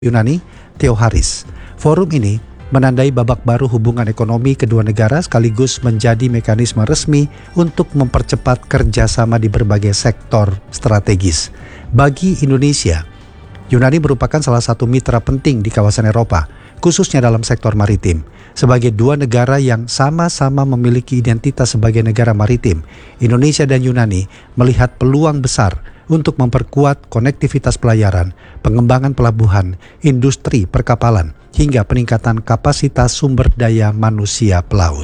Yunani, Theo Haris. Forum ini menandai babak baru hubungan ekonomi kedua negara sekaligus menjadi mekanisme resmi untuk mempercepat kerjasama di berbagai sektor strategis. Bagi Indonesia, Yunani merupakan salah satu mitra penting di kawasan Eropa, khususnya dalam sektor maritim. Sebagai dua negara yang sama-sama memiliki identitas sebagai negara maritim, Indonesia dan Yunani melihat peluang besar untuk memperkuat konektivitas pelayaran, pengembangan pelabuhan, industri perkapalan, hingga peningkatan kapasitas sumber daya manusia pelaut.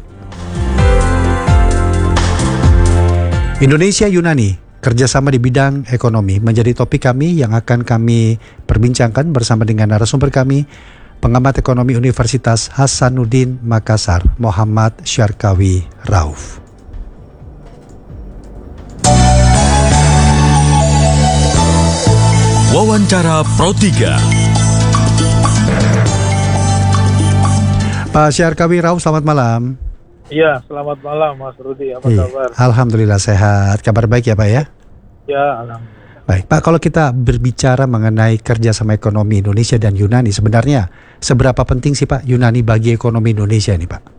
Indonesia-Yunani, kerjasama di bidang ekonomi menjadi topik kami yang akan kami perbincangkan bersama dengan narasumber kami, pengamat ekonomi Universitas Hasanuddin Makassar, Muhammad Syarkawi Rauf. Wawancara Pro 3. Pak Syarkawi Rauf, selamat malam. Iya, selamat malam Mas Rudi, apa kabar? Alhamdulillah sehat. Kabar baik ya Pak ya? Ya, alhamdulillah. Baik Pak, kalau kita berbicara mengenai kerjasama ekonomi Indonesia dan Yunani, sebenarnya seberapa penting sih Pak Yunani bagi ekonomi Indonesia ini Pak?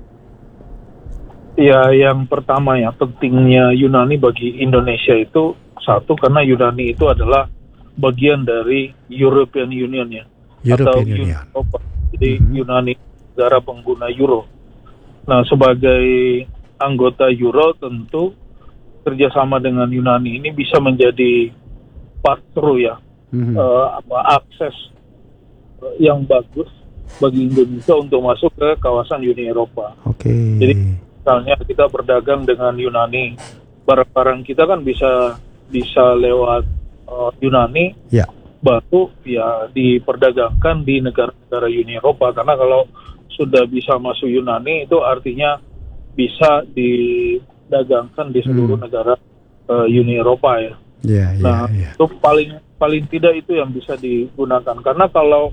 Ya, yang pertama ya, pentingnya Yunani bagi Indonesia itu satu, karena Yunani itu adalah bagian dari European Union ya, atau Uni Eropa. Jadi Yunani negara pengguna Euro. Nah, sebagai anggota Euro tentu kerjasama dengan Yunani ini bisa menjadi pass-through ya, akses yang bagus bagi Indonesia untuk masuk ke kawasan Uni Eropa. Jadi misalnya kita berdagang dengan Yunani, barang-barang kita kan bisa lewat Yunani, baru ya diperdagangkan di negara-negara Uni Eropa, karena kalau sudah bisa masuk Yunani itu artinya bisa didagangkan di seluruh negara Uni Eropa ya. Itu paling tidak itu yang bisa digunakan, karena kalau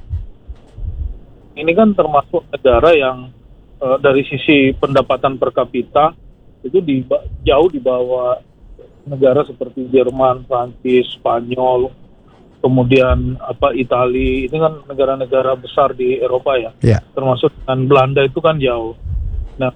ini kan termasuk negara yang dari sisi pendapatan per kapita itu jauh di bawah negara seperti Jerman, Prancis, Spanyol, kemudian Italia. Ini kan negara-negara besar di Eropa ya. Termasuk dengan Belanda itu kan jauh. Nah,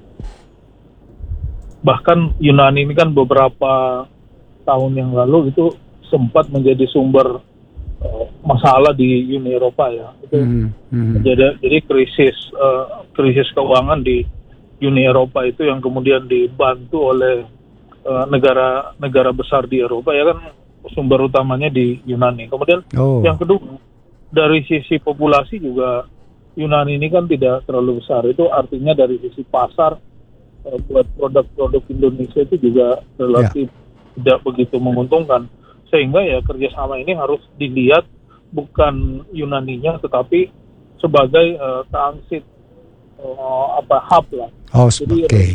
bahkan Yunani ini kan beberapa tahun yang lalu itu sempat menjadi sumber masalah di Uni Eropa ya. Itu jadi krisis keuangan di Uni Eropa itu yang kemudian dibantu oleh negara besar di Eropa ya kan, sumber utamanya di Yunani. Kemudian yang kedua, dari sisi populasi juga Yunani ini kan tidak terlalu besar. Itu artinya dari sisi pasar buat produk-produk Indonesia itu juga relatif tidak begitu menguntungkan. Sehingga ya kerjasama ini harus dilihat bukan Yunaninya tetapi sebagai transit hub lah. Jadi